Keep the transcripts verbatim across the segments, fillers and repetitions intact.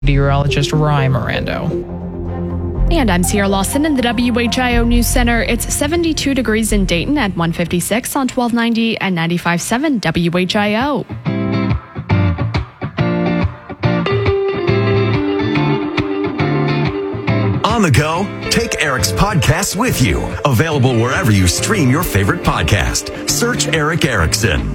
meteorologist Rye Mirando. And I'm Sierra Lawson in the W H I O News Center. It's seventy-two degrees in Dayton at one fifty-six on twelve ninety and ninety-five point seven W H I O. On the go, take Eric's podcast with you. Available wherever you stream your favorite podcast. Search Eric Erickson.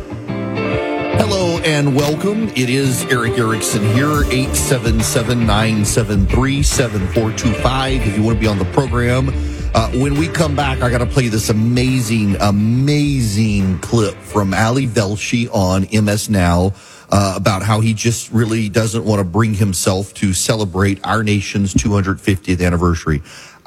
Hello and welcome. It is Eric Erickson here, eight seven seven, nine seven three, seven four two five. If you want to be on the program. Uh, when we come back, I got to play this amazing, amazing clip from Ali Velshi on M S Now. Uh, about how he just really doesn't want to bring himself to celebrate our nation's two hundred fiftieth anniversary.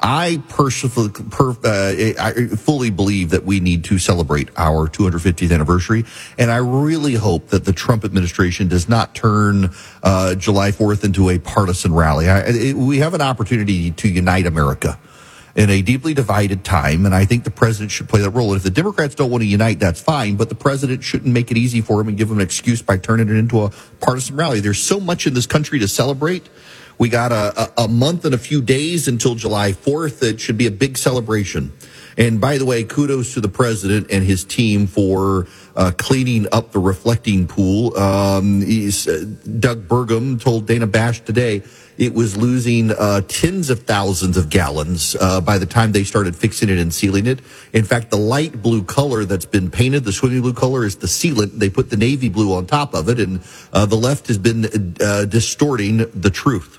I personally per, uh, I fully believe that we need to celebrate our two hundred fiftieth anniversary, and I really hope that the Trump administration does not turn uh, July fourth into a partisan rally. I, it, we have an opportunity to unite America in a deeply divided time, and I think the president should play that role. And if the Democrats don't want to unite, that's fine, but the president shouldn't make it easy for him and give him an excuse by turning it into a partisan rally. There's so much in this country to celebrate. We got a, a, a month and a few days until July fourth. It should be a big celebration. And by the way, kudos to the president and his team for uh, cleaning up the reflecting pool. Um, he's, uh, Doug Burgum told Dana Bash today it was losing uh, tens of thousands of gallons uh, by the time they started fixing it and sealing it. In fact, the light blue color that's been painted, the swimming blue color, is the sealant. They put the navy blue on top of it, and uh, the left has been uh, distorting the truth.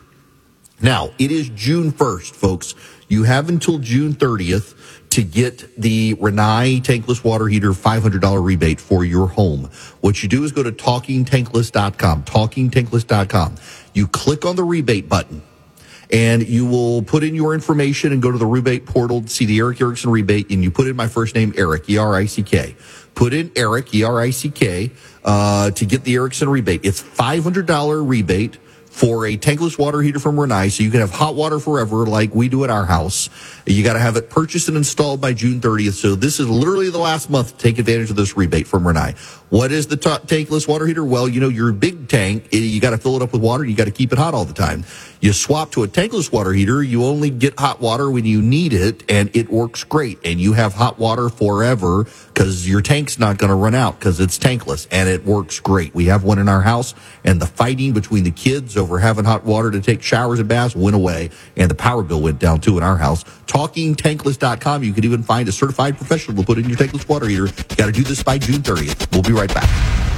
Now, it is June first, folks. You have until June thirtieth to get the Rinnai tankless water heater five hundred dollars rebate for your home. What you do is go to talking tankless dot com, talking tankless dot com. You click on the rebate button, and you will put in your information and go to the rebate portal to see the Eric Erickson rebate, and you put in my first name, Eric, E R I C K. Put in Eric, E R I C K, uh, to get the Erickson rebate. It's five hundred dollars rebate for a tankless water heater from Rinnai, so you can have hot water forever like we do at our house. You got to have it purchased and installed by June thirtieth, so this is literally the last month to take advantage of this rebate from Rinnai. What is the t- tankless water heater? Well, you know, your big tank, you got to fill it up with water, you got to keep it hot all the time. You swap to a tankless water heater, you only get hot water when you need it, and it works great, and you have hot water forever because your tank's not going to run out because it's tankless, and it works great. We have one in our house, and the fighting between the kids over having hot water to take showers and baths went away, and the power bill went down too in our house. talking tankless dot com. You can even find a certified professional to put in your tankless water heater. You got to do this by June thirtieth. We'll be right back.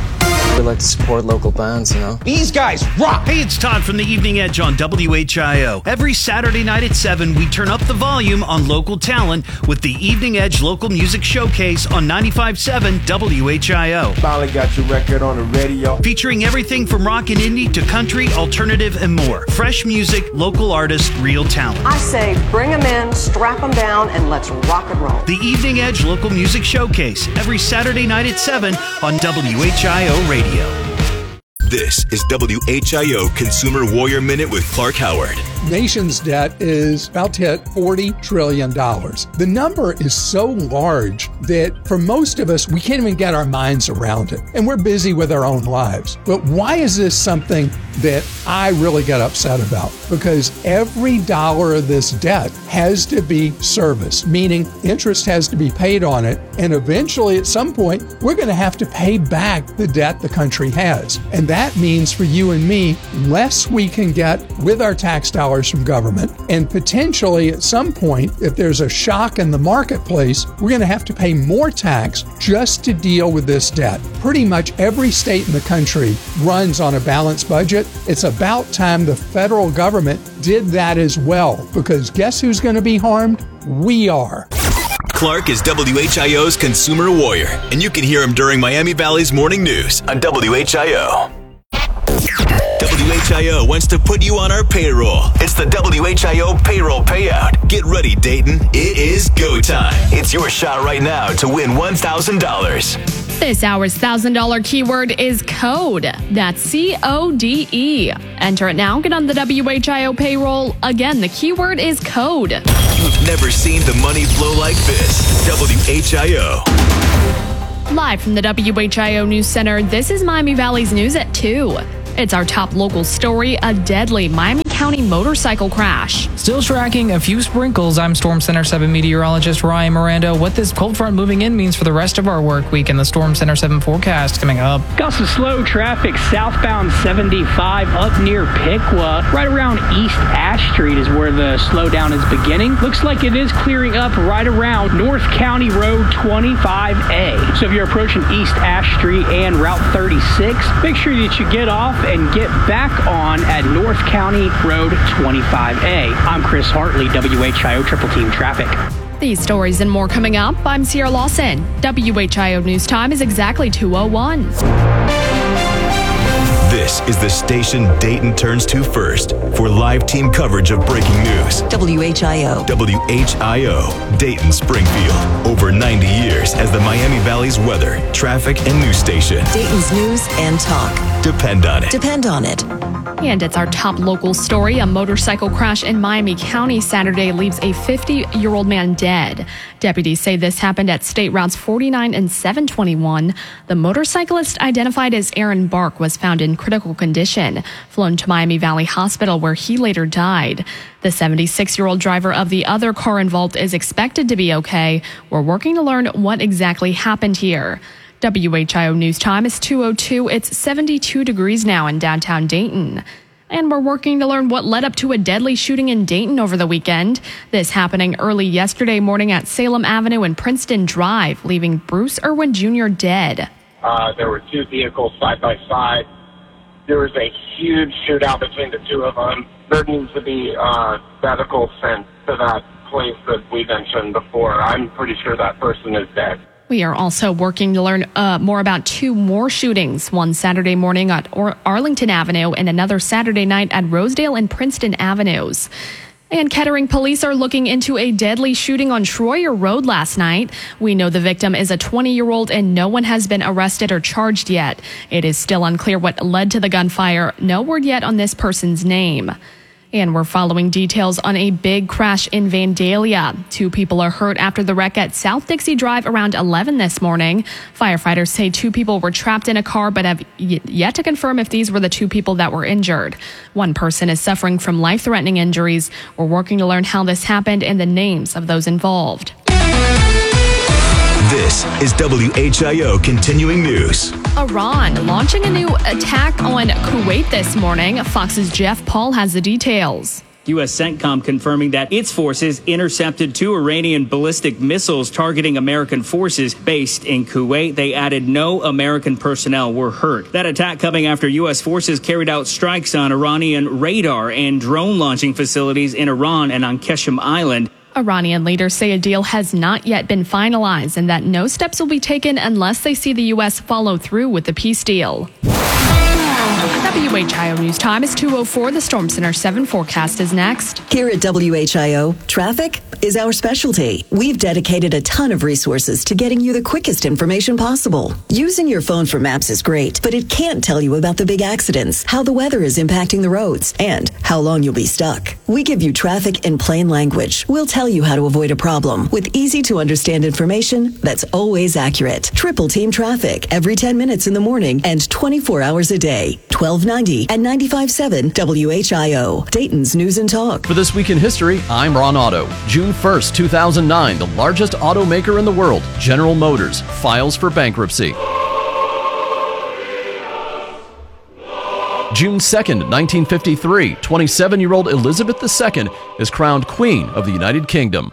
We like to support local bands, you know? These guys rock! Hey, it's Todd from the Evening Edge on W H I O. Every Saturday night at seven, we turn up the volume on local talent with the Evening Edge Local Music Showcase on ninety-five point seven W H I O. Finally got your record on the radio. Featuring everything from rock and indie to country, alternative, and more. Fresh music, local artists, real talent. I say bring them in, strap them down, and let's rock and roll. The Evening Edge Local Music Showcase, every Saturday night at seven on W H I O Radio. This is W H I O Consumer Warrior Minute with Clark Howard. Nation's debt is about to hit forty trillion dollars. The number is so large that for most of us, we can't even get our minds around it. And we're busy with our own lives. But why is this something that I really get upset about? Because every dollar of this debt has to be serviced, meaning interest has to be paid on it. And eventually, at some point, we're going to have to pay back the debt the country has. And that means for you and me, less we can get with our tax dollars from government. And potentially at some point, if there's a shock in the marketplace, we're going to have to pay more tax just to deal with this debt. Pretty much every state in the country runs on a balanced budget. It's about time the federal government did that as well, because guess who's going to be harmed? We are. Clark is W H I O's Consumer Warrior, and you can hear him during Miami Valley's Morning News on W H I O. W H I O wants to put you on our payroll. It's the W H I O Payroll Payout. Get ready, Dayton. It is go time. It's your shot right now to win one thousand dollars. This hour's one thousand dollars keyword is code. That's C O D E. Enter it now. Get on the W H I O payroll. Again, the keyword is code. You've never seen the money flow like this. W H I O. Live from the W H I O News Center, this is Miami Valley's News at two. It's our top local story, a deadly Miami County motorcycle crash. Still tracking a few sprinkles. I'm Storm Center seven meteorologist Ryan Miranda. What this cold front moving in means for the rest of our work week in the Storm Center seven forecast coming up. Got some slow traffic southbound seventy-five up near Piqua. Right around East Ash Street is where the slowdown is beginning. Looks like it is clearing up right around North County Road twenty-five A. So if you're approaching East Ash Street and Route thirty-six, make sure that you get off and get back on at North County Road twenty-five A. I'm Chris Hartley, W H I O Triple Team Traffic. These stories and more coming up. I'm Sierra Lawson. W H I O News Time is exactly two oh one. This is the station Dayton turns to first for live team coverage of breaking news. W H I O. W H I O, Dayton Springfield. Over ninety years as the Miami Valley's weather, traffic, and news station. Dayton's news and talk. Depend on it. Depend on it. And it's our top local story. A motorcycle crash in Miami County Saturday leaves a fifty-year-old man dead. Deputies say this happened at State Routes forty-nine and seven twenty-one. The motorcyclist, identified as Aaron Bark, was found in critical condition, flown to Miami Valley Hospital where he later died. The seventy-six-year-old driver of the other car involved is expected to be okay. We're working to learn what exactly happened here. W H I O News Time is two oh two. It's seventy-two degrees now in downtown Dayton. And we're working to learn what led up to a deadly shooting in Dayton over the weekend. This happening early yesterday morning at Salem Avenue and Princeton Drive, leaving Bruce Irwin Junior dead. Uh, there were two vehicles side by side. There was a huge shootout between the two of them. There needs to be uh, medical sent to that place that we mentioned before. I'm pretty sure that person is dead. We are also working to learn uh, more about two more shootings, one Saturday morning at Ar- Arlington Avenue and another Saturday night at Rosedale and Princeton Avenues. And Kettering police are looking into a deadly shooting on Schroyer Road last night. We know the victim is a twenty-year-old and no one has been arrested or charged yet. It is still unclear what led to the gunfire. No word yet on this person's name. And we're following details on a big crash in Vandalia. Two people are hurt after the wreck at South Dixie Drive around eleven this morning. Firefighters say two people were trapped in a car but have yet to confirm if these were the two people that were injured. One person is suffering from life-threatening injuries. We're working to learn how this happened and the names of those involved. This is W H I O Continuing News. Iran launching a new attack on Kuwait this morning. Fox's Jeff Paul has the details. U S CENTCOM confirming that its forces intercepted two Iranian ballistic missiles targeting American forces based in Kuwait. They added no American personnel were hurt. That attack coming after U S forces carried out strikes on Iranian radar and drone launching facilities in Iran and on Qeshm Island. Iranian leaders say a deal has not yet been finalized and that no steps will be taken unless they see the U S follow through with the peace deal. W H I O News Time is two oh four. The Storm Center seven forecast is next. Here at W H I O, traffic is our specialty. We've dedicated a ton of resources to getting you the quickest information possible. Using your phone for maps is great, but it can't tell you about the big accidents, how the weather is impacting the roads, and how long you'll be stuck. We give you traffic in plain language. We'll tell you how to avoid a problem with easy-to-understand information that's always accurate. Triple Team Traffic every ten minutes in the morning and twenty-four hours a day. twelve ninety and ninety-five point seven W H I O, Dayton's News and Talk. For This Week in History, I'm Ron Auto. June first, two thousand nine, the largest automaker in the world, General Motors, files for bankruptcy. June second, nineteen fifty-three, twenty-seven-year-old Elizabeth the Second is crowned Queen of the United Kingdom.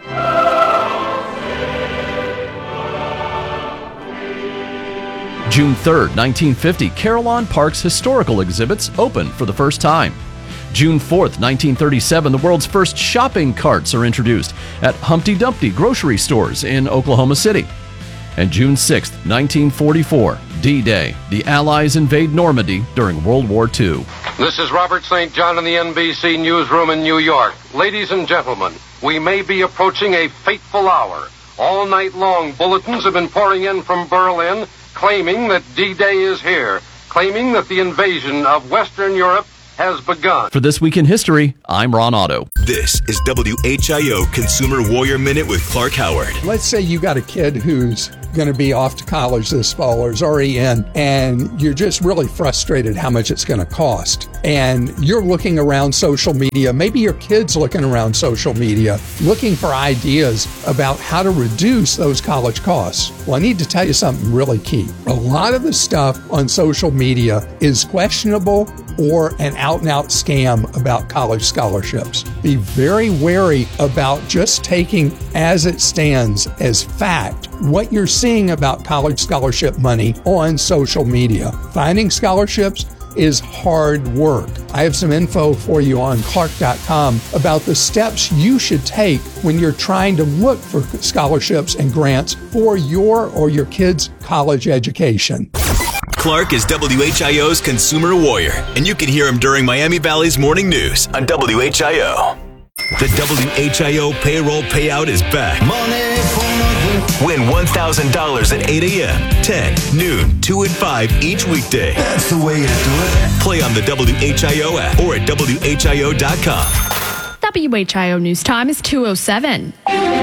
June third, nineteen fifty, Carillon Park's historical exhibits open for the first time. June fourth, nineteen thirty-seven, the world's first shopping carts are introduced at Humpty Dumpty grocery stores in Oklahoma City. And June sixth, nineteen forty-four, D-Day, the Allies invade Normandy during World War Two. This is Robert Saint John in the N B C newsroom in New York. Ladies and gentlemen, we may be approaching a fateful hour. All night long, bulletins have been pouring in from Berlin claiming that D-Day is here, claiming that the invasion of Western Europe has begun. For This Week in History, I'm Ron Auto. This is W H I O Consumer Warrior Minute with Clark Howard. Let's say you got a kid who's going to be off to college this fall or is already in, and you're just really frustrated how much it's going to cost. And you're looking around social media, maybe your kid's looking around social media, looking for ideas about how to reduce those college costs. Well, I need to tell you something really key. A lot of the stuff on social media is questionable or an out-and-out scam about college scholarships. Be very wary about just taking as it stands as fact what you're seeing about college scholarship money on social media. Finding scholarships is hard work. I have some info for you on Clark dot com about the steps you should take when you're trying to look for scholarships and grants for your or your kid's college education. Clark is W H I O's consumer warrior, and you can hear him during Miami Valley's morning news on W H I O. The W H I O payroll payout is back. Money for nothing. Win one thousand dollars at eight a.m., ten, noon, two, and five each weekday. That's the way you do it. Play on the W H I O app or at W H I O dot com. W H I O News Time is two oh seven.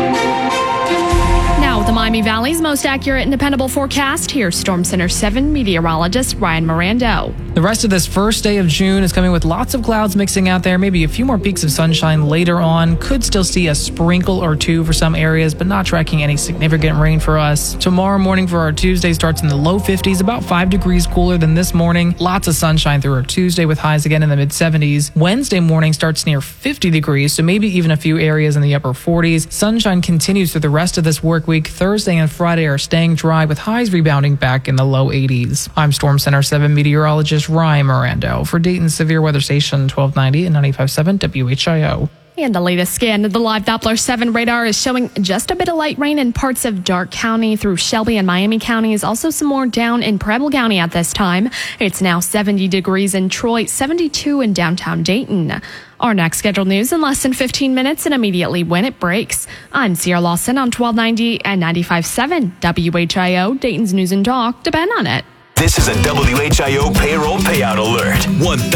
Now, the Miami Valley's most accurate and dependable forecast. Here's Storm Center seven meteorologist Ryan Mirando. The rest of this first day of June is coming with lots of clouds mixing out there, maybe a few more peaks of sunshine later on. Could still see a sprinkle or two for some areas, but not tracking any significant rain for us. Tomorrow morning for our Tuesday starts in the low fifties, about five degrees cooler than this morning. Lots of sunshine through our Tuesday with highs again in the mid seventies. Wednesday morning starts near fifty degrees, so maybe even a few areas in the upper forties. Sunshine continues through the rest of this work week. Thursday and Friday are staying dry with highs rebounding back in the low eighties. I'm Storm Center seven meteorologist Ryan Mirando for Dayton's Severe Weather Station twelve ninety and ninety-five point seven W H I O. And the latest scan of the live Doppler seven radar is showing just a bit of light rain in parts of Darke County through Shelby and Miami counties. Also some more down in Preble County at this time. It's now seventy degrees in Troy, seventy-two in downtown Dayton. Our next scheduled news in less than fifteen minutes and immediately when it breaks. I'm Sierra Lawson on twelve ninety and ninety-five point seven W H I O, Dayton's News and Talk. Depend on it. This is a W H I O payroll payout alert. one